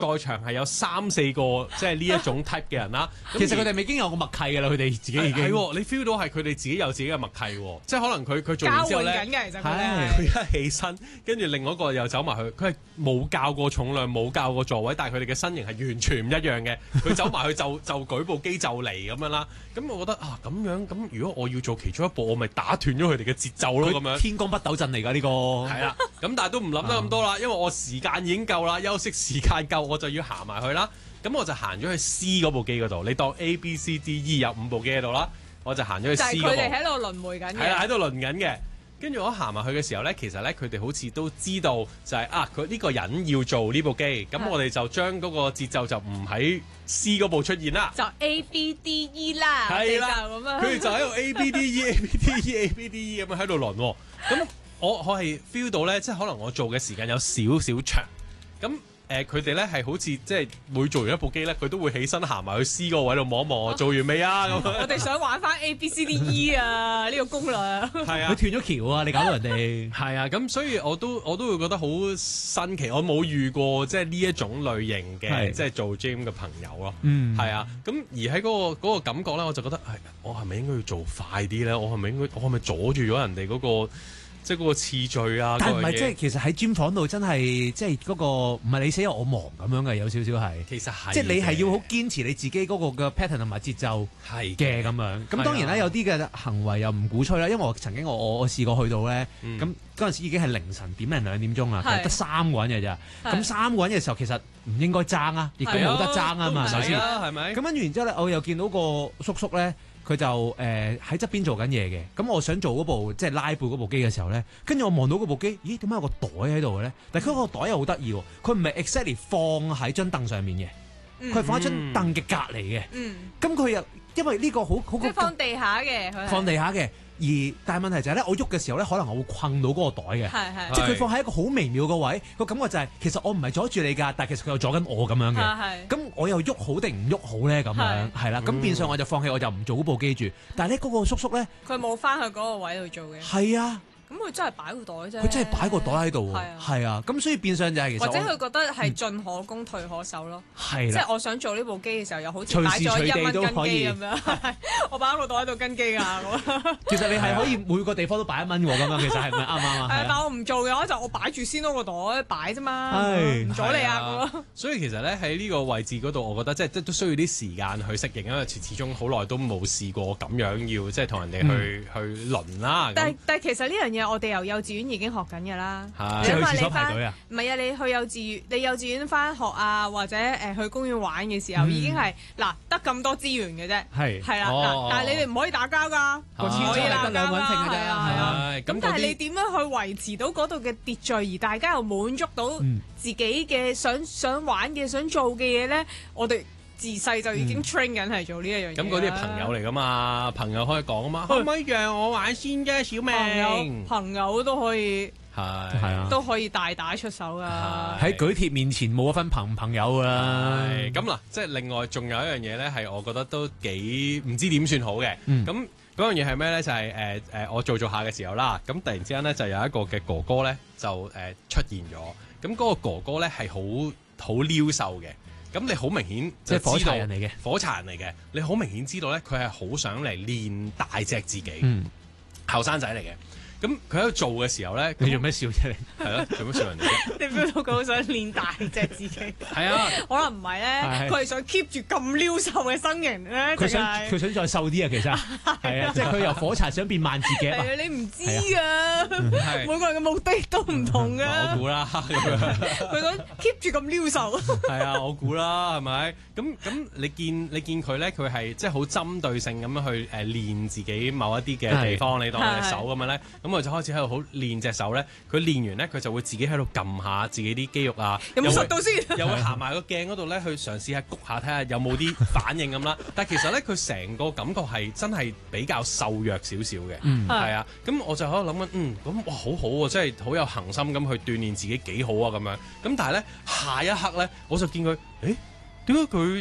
在場係有3-4個即係呢一種 type 嘅人啦。 其實佢哋已經有個默契㗎啦，佢哋自己已經係喎，你 feel 到係佢哋自己有自己嘅默契喎，即係可能佢做完之後咧， 交換緊嘅其實佢一起身，跟住另外一個又走埋去，佢係冇校過重量，冇校過座位，但係佢哋嘅身形係完全唔一樣嘅。佢走埋去就舉部機就嚟咁樣啦。咁我覺得啊，咁樣咁如果我要做其中一步，我咪打斷咗佢哋嘅節奏咯，咁樣。 天光北斗陣嚟㗎呢個。 係啦，咁但係都唔諗得咁多啦，因為我時間已經夠啦，休息時間夠，我就要行埋去啦。咁我就行咗去 C 嗰部機嗰度，你當 A、B、C、D、E 有5部機喺度啦，我就行咗去 C 嗰部。 就係佢哋喺度輪迴緊嘅。 係啦，喺度輪緊嘅。跟住我行埋去嘅時候咧，其實咧佢哋好似都知道就係佢呢個人要做呢部機，咁我哋就將嗰個節奏就唔喺 C 嗰部出現啦。 就 A、B、D、E 啦， 係啦， 咁樣。 佢哋就喺度 A、B、D、E、A、B、D-E、A-B-D-E 咁樣喺度輪喎。咁我係 feel 到咧，即係可能我做嘅時間有少少長。咁佢哋咧係好似即係每做完一部機咧，佢都會起身行埋去 C 個位度望一望，做完未啊？咁我哋想玩翻 A、B、C、D、E 啊呢個攻略。 係啊， 佢斷咗橋啊！你搞到人哋係啊，咁所以我都會覺得好新奇，我冇遇過即係呢一種類型嘅即係做 gym 嘅朋友咯。係啊，咁而喺嗰個感覺咧，我就覺得我係咪應該要做快啲咧？我係咪阻住咗人哋嗰個？即係嗰個次序啊， 但係唔係即係其實喺 gym 房度真係即係嗰個唔係你死我忙咁樣嘅，有少少係。 其實係即係你係要好堅持你自己嗰個嘅 pattern 同埋節奏係嘅咁樣。咁當然啦，有啲嘅行為又唔鼓吹啦，因為我曾經我試過去到咧，咁嗰陣時已經係凌晨1點2點鐘啦，得3個人嘅咋。咁3個人嘅時候其實唔應該爭啊，亦都冇得爭啊嘛，首先係咪？ 咁跟住然之後咧，我又見到個叔叔咧。佢就喺側邊做緊嘢嘅，咁我想做嗰部即係拉背嗰部機嘅時候咧，跟住我望到嗰部機，咦點解有個袋喺度嘅咧？但係佢個袋又好得意喎，佢唔係 exactly 放喺張凳上面嘅，佢係放喺張凳嘅隔離嘅。咁佢又因為呢個好即係放地下嘅， 放地下嘅。但係問題就係咧，我喐嘅時候咧，可能我會困到嗰個袋嘅，即係佢放喺一個好微妙嘅位，個感覺就係其實我唔係阻住你㗎，但係其實佢又阻緊我咁樣嘅。咁我又喐好定唔喐好咧？咁樣係啦，咁變相我就放棄，我就唔做嗰部機住。但係咧嗰個叔叔咧， 佢冇翻去嗰個位度做嘅。 係啊。 咁佢真係擺個袋啫， 佢真係擺個袋喺度喎，係啊，咁所以變相就係其實或者佢覺得係進可攻退可守咯， 係即係我想做呢部機嘅時候，又好似擺咗1蚊跟機咁樣，我擺個袋喺度跟機㗎咁。 其實你係可以每個地方都擺1蚊喎，咁樣其實係咪啱唔啱啊？ 但我唔做嘅話，就我擺住先咯，個袋擺啫嘛，唔阻你啊咁。 所以其實咧喺呢個位置嗰度，我覺得即係都需要啲時間去適應，因為始終好耐都冇試過咁樣要即係同人哋去輪啦。 但係其實呢樣嘢我哋由幼稚園已經學緊㗎啦。 即係去廁所排隊啊？ 唔係啊，你去幼稚園翻學啊，或者去公園玩嘅時候，已經係嗱得咁多資源嘅啫。係啦，嗱，但係你哋唔可以打交㗎，唔可以打交㗎。係啊。咁但係你點樣去維持到嗰度嘅秩序，而大家又滿足到自己嘅想玩嘅、想做嘅嘢咧？我哋自細就已經 train 緊係做呢一樣嘢。 咁嗰啲係朋友嚟㗎嘛，朋友可以講啊嘛，可唔可以讓我玩先啫，小明？ 朋友都可以係啊， 都可以大打出手㗎。 喺舉鐵面前冇一分朋友㗎啦。 咁嗱，即係另外仲有一樣嘢咧，係我覺得都幾唔知點算好嘅。咁嗰樣嘢係咩咧？就係我做下嘅時候啦，咁突然之間咧就有一個嘅哥哥咧就出現咗。咁嗰個哥哥咧係好撩瘦嘅。咁你好明顯即係火柴人嚟嘅， 火柴人嚟嘅，你好明顯知道咧，佢係好想嚟練大隻自己，後生仔嚟嘅。咁佢喺度做嘅時候咧， 你做咩笑啫？ 係咯，做咩笑人哋啫？ 你 feel 到佢好想練大隻自己？ 係啊， 可能唔係咧，佢係想 keep 住咁撩瘦嘅身形咧。 佢想再瘦啲啊，其實係啊，即係佢由火柴想變慢自己。 係啊，你唔知啊，每個人嘅目的都唔同嘅。 我估啦， 佢想 keep 住咁撩瘦。 係啊，我估啦，係咪？咁你見佢咧，佢係即係好針對性咁樣去練自己某一啲嘅地方，你當你手咁樣咧。咁我就開始喺度好練隻手咧，佢練完咧，佢就會自己喺度撳下自己啲肌肉啊， 有冇實到先？ 又會行埋個鏡嗰度咧，去嘗試下谷下睇下有冇啲反應咁啦。但係其實咧，佢成個感覺係真係比較瘦弱少少嘅，係啊。咁我就喺度諗緊，咁哇好好喎，真係好有恒心咁去鍛鍊自己幾好啊咁樣。咁但係咧下一刻咧，我就見佢，點解佢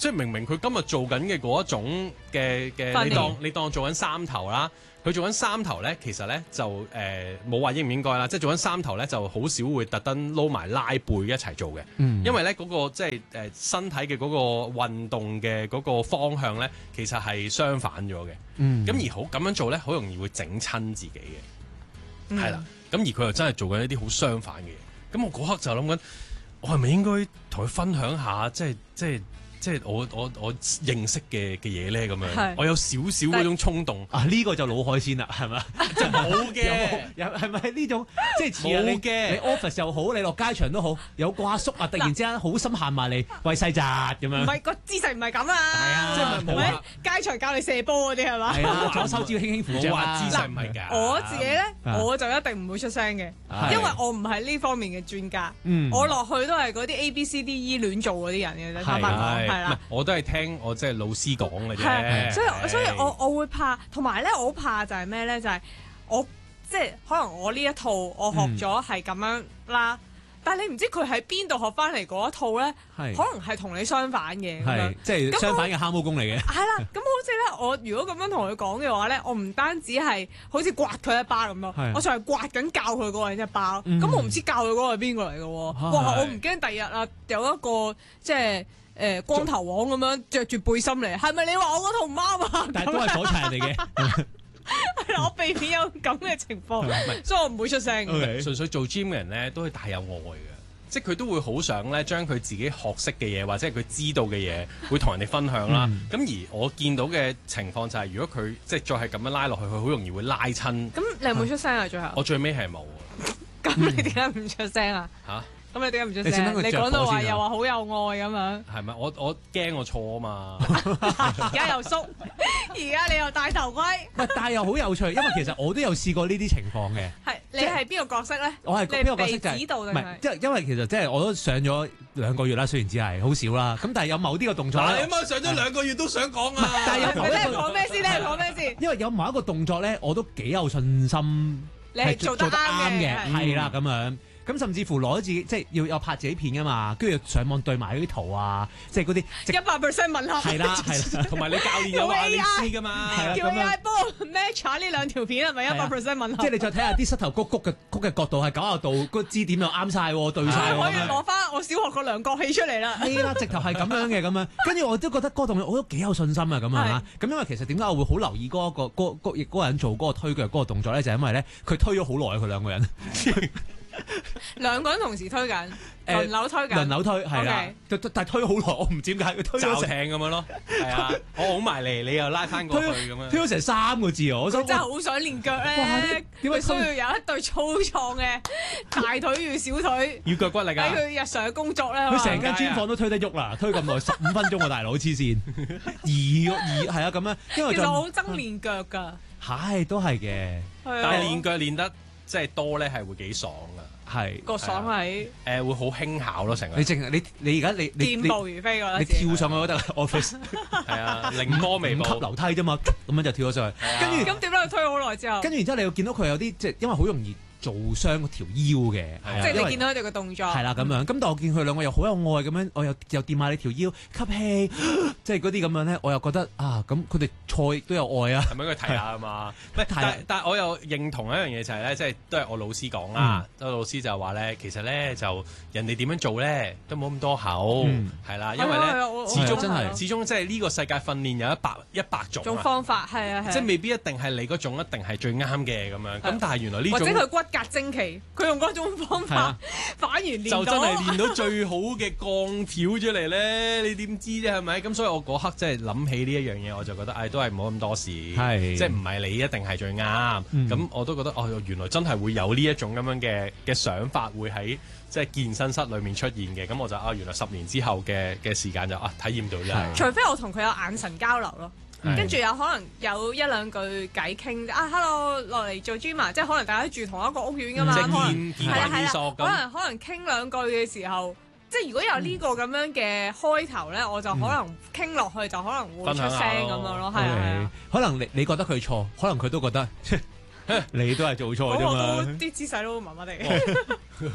即係明明佢今日做緊嘅嗰一種嘅，你當做緊三頭啦。佢做緊三頭咧，其實咧就冇話應唔應該啦，即係做緊三頭咧就好少會特登撈埋拉背一齊做嘅，因為咧嗰個即係身體嘅嗰個運動嘅嗰個方向咧，其實係相反咗嘅。咁而好咁樣做咧，好容易會整親自己嘅，係啦。咁而佢又真係做緊一啲好相反嘅嘢。咁我嗰刻就諗緊，我係咪應該同佢分享下，即係我認識嘅嘢咧咁樣，我有少少嗰種衝動啊！呢個就老海鮮啦，係咪？ 即係冇嘅， 有係咪呢種即係冇嘅？你 office 又好，你落街場都好，有個阿叔啊，突然之間好心行埋嚟喂細扎咁樣。 唔係個姿勢唔係咁啊！ 係啊，即係冇街場教你射波嗰啲係嘛？ 係啊，左手只要輕輕扶著話姿勢唔係㗎。 我自己咧，我就一定唔會出聲嘅，因為我唔係呢方面嘅專家。我落去都係嗰啲 ABCDE 亂做嗰啲人嘅啫，坦白講。係啦， 我都係聽我即係老師講嘅啫。 所以我會怕，同埋咧我好怕就係咩咧？就係我即係可能我呢一套我學咗係咁樣啦，但係你唔知佢喺邊度學翻嚟嗰一套咧，可能係同你相反嘅。 係即係相反嘅蛤蟆功嚟嘅。 係啦，咁好似咧，我如果咁樣同佢講嘅話咧，我唔單止係好似刮佢一巴咁咯，我就係刮緊教佢嗰個人一巴。咁我唔知教佢嗰個係邊個嚟嘅喎。哇！我唔驚第日啊有一個即係。光頭王咁樣着住背心嚟，係咪你話我嗰套唔啱啊？ 但係都係火柴人嚟嘅， 係啦，我避免有咁嘅情況，所以我唔會出聲。 純粹做 gym 嘅人咧，都係大有愛嘅，即係佢都會好想咧將佢自己學識嘅嘢或者係佢知道嘅嘢，會同人哋分享啦。咁而我見到嘅情況就係，如果佢即係再係咁樣拉落去，佢好容易會拉親。咁你有冇出聲啊？最後我最尾係冇。 咁你點解唔出聲啊？嚇！咁你點解唔出聲？你講到話又話好有愛咁樣， 係咪？我驚我錯啊嘛！ 而家又縮，而家你又戴頭盔。 但係又好有趣，因為其實我都有試過呢啲情況嘅。 係你係邊個角色咧？ 我係邊個角色就係指導定係？ 即係因為其實即係我都上咗2個月啦，雖然只係好少啦。咁但係有某啲個動作咧， 你啱啱上咗2個月都想講啊！ 但係有某一個講咩先咧？講咩先？ 因為有某一個動作咧，我都幾有信心， 你係做得啱嘅， 係啦咁樣。咁甚至乎攞自己即係要有拍自己片噶嘛，跟住上網對埋嗰啲圖啊，即係嗰啲 100% 吻合。 係啦， 同埋你教練有話你知噶嘛， 叫 AI 幫我 match 下呢兩條片係咪100% 吻合？ 即係你再睇下啲膝頭曲嘅角度係90度，個支點又啱晒對晒。 可以攞翻我小學個量角器出嚟啦。 係啦，直頭係咁樣嘅咁樣，跟住我都覺得嗰個動作我都幾有信心啊咁啊嚇。咁因為其實點解我會好留意嗰個人做嗰個推腳嗰個動作咧，就係因為咧佢推咗好耐，佢兩個人。 兩個人同時推緊，輪流推緊， 輪流推係啦，但係推好耐，我唔知點解佢推咗成咁樣咯，係啊，我好埋嚟，你又拉翻過去咁樣， 推咗成3個字啊！我真係好想練腳咧，點解需要有一對粗壯嘅大腿與小腿， 要腳骨力㗎， 喺佢日常嘅工作咧， 佢成間專房都推得喐啦，推咁耐15分鐘啊，大佬黐線，係啊咁樣，因為其實我好憎練腳㗎， 係都係嘅， 但係練腳練得即係多咧，係會幾爽㗎。 係個爽係會好輕巧咯，成個你淨係你而家你健步如飛㗎， 你跳上去都得 office 係啊，凌波微步 5級樓梯啫嘛，咁樣就跳咗上去。跟住咁點解佢推好耐之後？ 跟住然之後你又見到佢有啲即係因為好容易做傷嗰條腰嘅， 即係你見到佢哋嘅動作係啦咁樣。咁但我見佢兩個又好有愛咁樣，我又掂下你條腰吸氣，即係嗰啲咁樣咧，我又覺得啊，咁佢哋賽亦都有愛啊， 係咪應該睇下啊嘛？但我又認同一樣嘢就係咧，即係都係我老師講啦。老師就話咧，其實咧就人哋點樣做咧都冇咁多口，係啦，因為咧始終即係呢個世界訓練有100種方法，係啊， 即係未必一定係你嗰種一定係最啱嘅咁樣。咁但係原來呢種或者佢骨骼精奇，佢用嗰種方法反而練到就真係練到最好嘅鋼條出嚟咧，你點知啫係咪？咁所以我嗰刻即係諗起呢一樣嘢，我就覺得都係冇咁多事，即係唔係你一定係最啱。咁我都覺得原來真係會有呢一種咁樣嘅想法會喺即係健身室裏面出現嘅。咁我就原來10年之後嘅時間就體驗到啦。 除非我同佢有眼神交流咯。跟住有可能有1-2句偈傾hello 落嚟做 gym 啊，即係可能大家住同一個屋苑噶嘛，可能可能傾2句嘅時候，即係如果有呢個咁樣嘅開頭咧，我就可能傾落去就可能會出聲咁樣咯，係啊， 可能你覺得佢錯，可能佢都覺得你都係做錯啫嘛， 啲姿勢都麻麻地。